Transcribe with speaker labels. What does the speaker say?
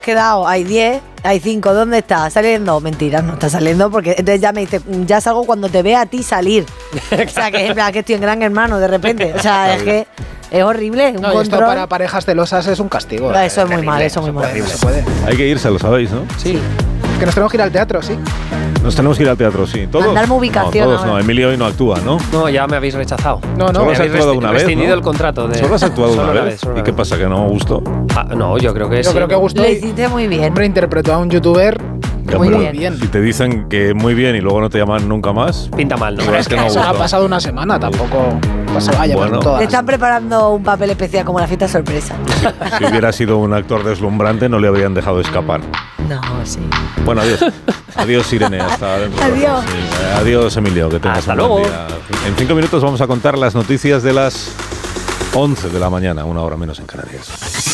Speaker 1: quedado, hay 10, hay 5, ¿dónde está? ¿Saliendo? Mentira, no está saliendo porque entonces ya me dice, ya salgo cuando te vea a ti salir. O sea, que es en plan que estoy en Gran Hermano de repente. O sea, es que es horrible, un control.
Speaker 2: Esto para parejas celosas es un castigo.
Speaker 1: Eso es muy mal, eso es muy mal.
Speaker 2: No se puede.
Speaker 3: Hay que irse, lo sabéis, ¿no?
Speaker 2: Sí. Que nos tenemos que ir al teatro, sí.
Speaker 3: Nos tenemos que ir al teatro, sí. ¿Todos?
Speaker 1: Mandarme ubicación
Speaker 3: No, todos
Speaker 1: ahora.
Speaker 3: no. Emilio hoy no actúa, ¿no?
Speaker 4: No, ya me habéis rechazado.
Speaker 2: No,
Speaker 3: Solo
Speaker 4: Me
Speaker 3: has
Speaker 4: habéis
Speaker 3: actuado una vez,
Speaker 4: rescindido
Speaker 3: ¿no?
Speaker 4: el contrato.
Speaker 3: Solo has actuado
Speaker 4: solo
Speaker 3: una vez.
Speaker 4: solo
Speaker 3: ¿Y
Speaker 4: una
Speaker 3: qué
Speaker 4: vez.
Speaker 3: pasa, que no gustó?
Speaker 4: No, yo creo que
Speaker 2: Yo
Speaker 4: sí.
Speaker 2: creo que gustó.
Speaker 1: Lo
Speaker 2: y,
Speaker 1: hiciste muy bien.
Speaker 2: hombre, interpretó a un youtuber
Speaker 1: Muy
Speaker 2: muy
Speaker 1: bien.
Speaker 3: Si te dicen que muy bien y luego no te llaman nunca más,
Speaker 4: Pinta mal, ¿no?
Speaker 3: Pero es que no
Speaker 2: eso ha
Speaker 3: gustó.
Speaker 2: pasado una semana, tampoco se vaya
Speaker 3: Bueno.
Speaker 2: por todas.
Speaker 1: Le están preparando un papel especial como la fiesta sorpresa.
Speaker 3: si hubiera sido un actor deslumbrante no le habrían dejado escapar.
Speaker 1: No, sí.
Speaker 3: Bueno, adiós. Adiós, Irene. Hasta dentro.
Speaker 1: Adiós.
Speaker 3: Sí, adiós, Emilio. Que tengas
Speaker 4: Hasta
Speaker 3: un buen
Speaker 4: luego.
Speaker 3: día. En 5 minutos vamos a contar las noticias de las 11 de la mañana, 1 hora menos en Canarias.